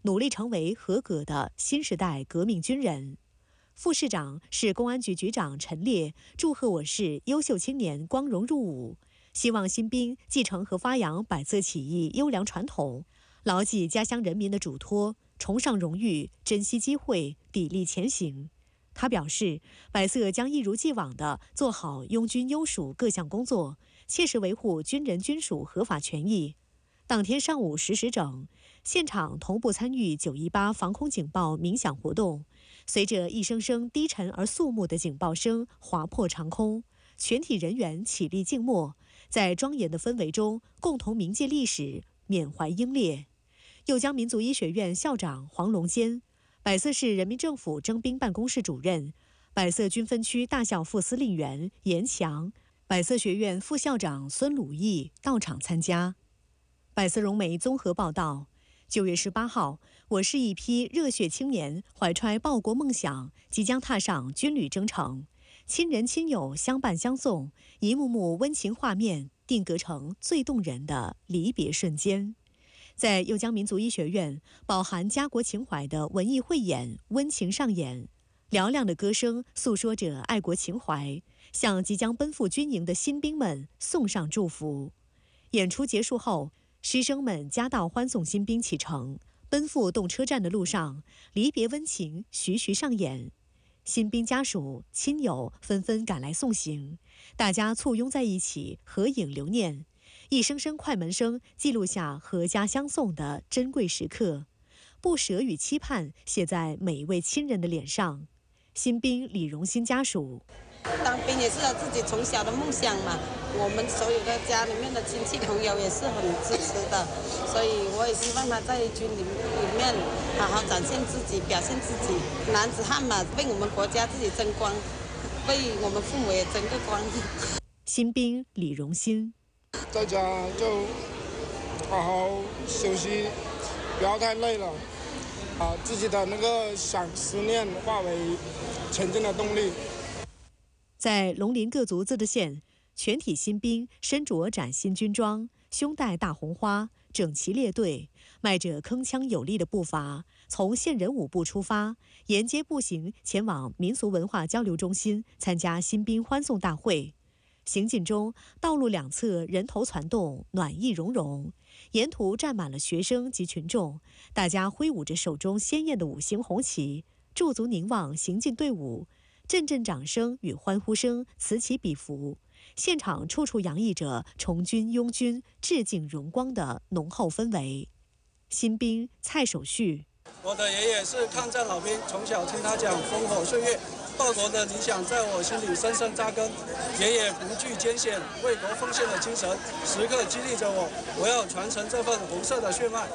努力成为合格的新时代革命军人。副市长是公安局局长陈烈，祝贺我市优秀青年光荣入伍，希望新兵继承和发扬百色起义优良传统，牢记家乡人民的嘱托，崇尚荣誉，珍惜机会，砥砺前行。他表示，百色将一如既往地做好拥军优属各项工作，切实维护军人军属合法权益。当天上午10时整，现场同步参与918防空警报鸣响活动，随着一声声低沉而肃穆的警报声划破长空，全体人员起立静默，在庄严的氛围中共同铭记历史，缅怀英烈。右江民族医学院校长黄龙坚、百色市人民政府征兵办公室主任、百色军分区大校副司令员严强、百色学院副校长孙鲁义到场参加。百色融媒综合报道，9月18号，我市一批热血青年怀揣报国梦想，即将踏上军旅征程，亲人亲友相伴相送，一幕幕温情画面定格成最动人的离别瞬间。在右江民族医学院，饱含家国情怀的文艺汇演温情上演，嘹亮的歌声诉说着爱国情怀，向即将奔赴军营的新兵们送上祝福。演出结束后，师生们夹道欢送新兵启程，奔赴动车站的路上，离别温情徐徐上演。新兵家属、亲友纷纷赶来送行，大家簇拥在一起合影留念。一声声快门声记录下阖家相送的珍贵时刻，不舍与期盼写在每一位亲人的脸上。新兵李荣新家属： 当兵也是他自己从小的梦想嘛，我们所有的家里面的亲戚朋友也是很支持的，所以我也希望他在军里面好好展现自己，表现自己。男子汉嘛，为我们国家自己争光，为我们父母也争个光。 新兵李荣新： 在家就好好休息，不要太累了，把自己的那个思念化为前进的动力。 在龙林各族自治县，全体新兵身着崭新军装，胸戴大红花，整齐列队，迈着铿锵有力的步伐，从县人武部出发，沿街步行前往民俗文化交流中心参加新兵欢送大会。行进中，道路两侧人头攒动，暖意融融，沿途站满了学生及群众，大家挥舞着手中鲜艳的5星红旗，驻足凝望行进队伍，阵阵掌声与欢呼声此起彼伏，现场处处洋溢着崇军拥军、致敬荣光的浓厚氛围。新兵蔡守旭： 我的爷爷是抗战老兵，从小听他讲烽火岁月，报国的理想在我心里深深扎根。爷爷不惧艰险、为国奉献的精神，时刻激励着我。我要传承这份红色的血脉。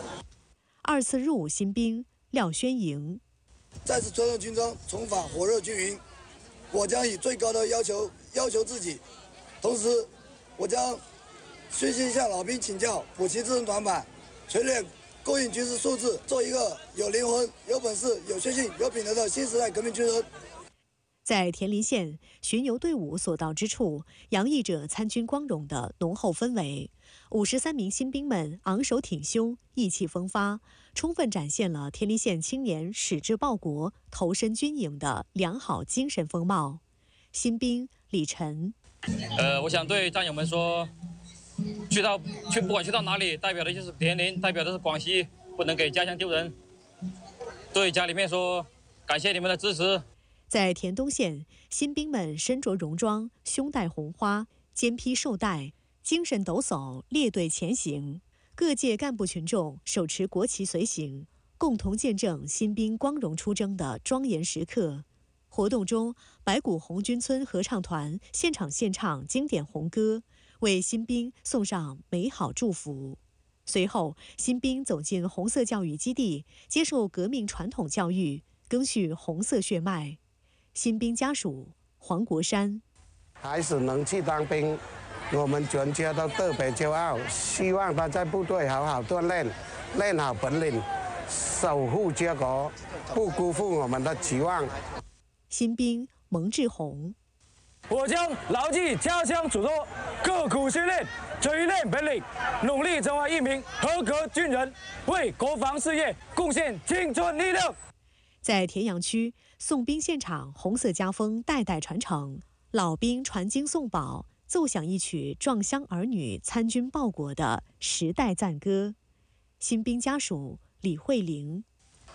2次入伍新兵廖宣营： 再次传承军装，重返火热军营，我将以最高的要求自己，同时我将虚心向老兵请教，补齐自身短板，锤炼勾引军事素质，做一个有灵魂、有本事、有血性、有品德的新时代革命军人。 在田林县，巡游队伍所到之处，洋溢着参军光荣的浓厚氛围。53名新兵们昂首挺胸，意气风发，充分展现了田林县青年矢志报国、投身军营的良好精神风貌。新兵李晨： 我想对战友们说，不管去到哪里，代表的就是田林，代表的是广西，不能给家乡丢人。对家里面说，感谢你们的支持。 在田东县，新兵们身着戎装，胸戴红花，肩披绶带，精神抖擞，列队前行。各界干部群众手持国旗随行，共同见证新兵光荣出征的庄严时刻。活动中，白骨红军村合唱团现场献唱经典红歌，为新兵送上美好祝福。随后，新兵走进红色教育基地，接受革命传统教育，赓续红色血脉。新兵家属黄国山： 孩子能去当兵，我们全家都特别骄傲。希望他在部队好好锻炼，练好本领，守护家国，不辜负我们的期望。 新兵蒙志宏： 我将牢记家乡嘱托，刻苦训练，锤炼本领，努力成为一名合格军人，为国防事业贡献青春力量。 在田阳区送兵现场，红色家风代代传承，老兵传经送宝，奏响一曲壮乡儿女参军报国的时代赞歌。新兵家属李慧玲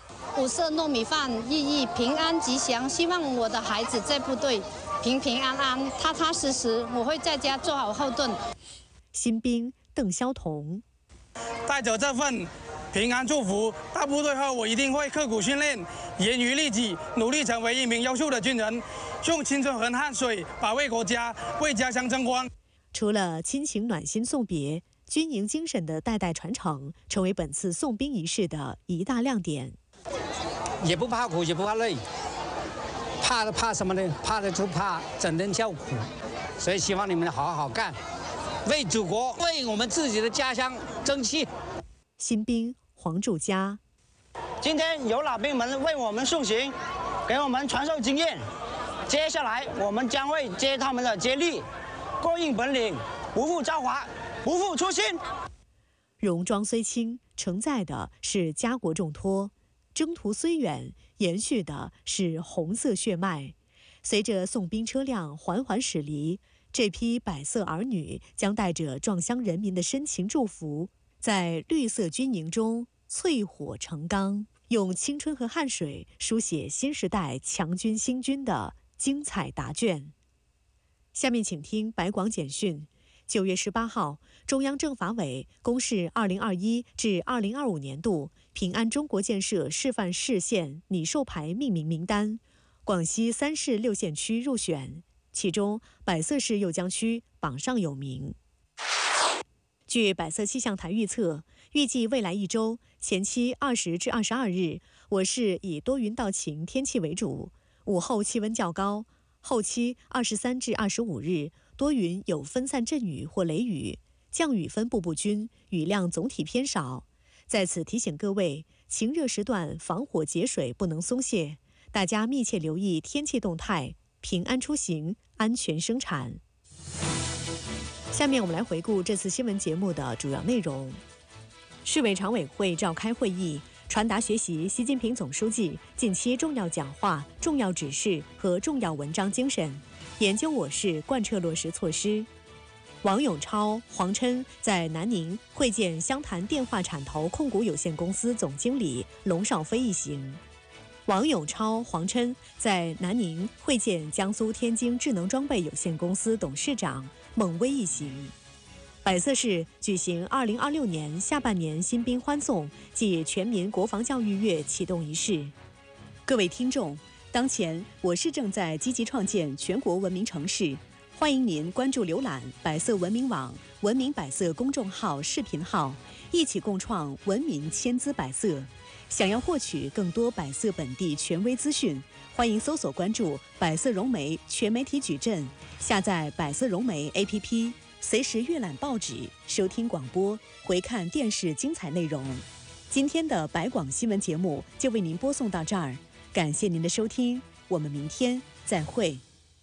5色糯米饭，寓意平安吉祥，希望我的孩子在部队平平安安、踏踏实实，我会在家做好后盾。 新兵邓肖彤带着这份平安祝福，到部队后我一定会刻苦训练，严于律己，努力成为一名优秀的军人，用青春和汗水保卫国家，为家乡争光。 除了亲情暖心送别，军营精神的代代传承成为本次送兵仪式的一大亮点。 也不怕苦，也不怕累，怕什么呢？怕的就怕整天叫苦，所以希望你们好好干，为祖国，为我们自己的家乡争气。 新兵黄祝佳， 今天有老兵们为我们送行，给我们传授经验，接下来我们将会接他们的接力，过硬本领，不负朝华，不负初心。 戎装虽轻，承载的是家国重托。征途虽远，延续的是红色血脉。随着送兵车辆缓缓驶离，这批百色儿女将带着壮乡人民的深情祝福，在绿色军营中淬火成钢，用青春和汗水书写新时代强军兴军的精彩答卷。下面请听白广简讯。9月18号，中央政法委公示2021至2025年度平安中国建设示范市县拟授牌命名名单，广西3市6县区入选，其中百色市酉江区榜上有名。据百色气象台预测，预计未来1周前期20至22日，我市以多云到晴天气为主，午后气温较高，后期23至25日多云有分散阵雨或雷雨，降雨分布不均，雨量总体偏少。在此提醒各位，晴热时段防火节水不能松懈，大家密切留意天气动态，平安出行，安全生产。下面我们来回顾这次新闻节目的主要内容。市委常委会召开会议，传达学习习近平总书记近期重要讲话、重要指示和重要文章精神，研究我市贯彻落实措施。王永超、黄琛在南宁会见湘潭电话产投控股有限公司总经理龙少飞一行。王永超、黄琛在南宁会见江苏天津智能装备有限公司董事长孟威一行。百色市举行2026年下半年新兵欢送暨全民国防教育月启动仪式。各位听众，当前我市正在积极创建全国文明城市，欢迎您关注浏览百色文明网、文明百色公众号、视频号，一起共创文明千姿百色。想要获取更多百色本地权威资讯，欢迎搜索关注百色融媒全媒体矩阵，下载百色融媒 APP， 随时阅览报纸、收听广播、回看电视精彩内容。今天的百广新闻节目就为您播送到这儿，感谢您的收听，我们明天再会。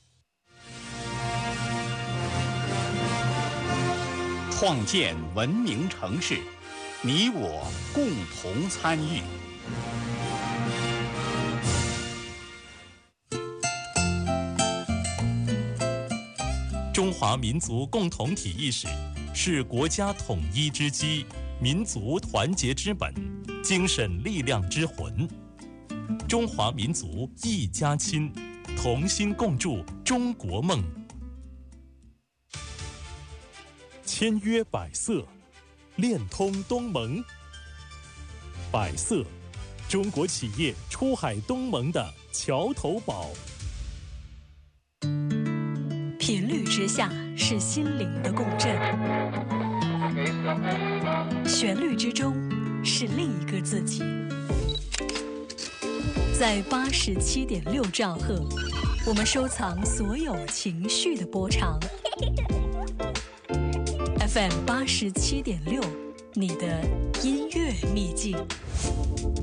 创建文明城市，你我共同参与。 中华民族共同体意识是国家统一之基，民族团结之本，精神力量之魂。中华民族一家亲，同心共筑中国梦。签约百色，链通东盟。百色，中国企业出海东盟的桥头堡。 频率之下是心灵的共振，旋律之中是另一个自己。在87.6兆赫，我们收藏所有情绪的波长。FM 87.6，你的音乐秘境。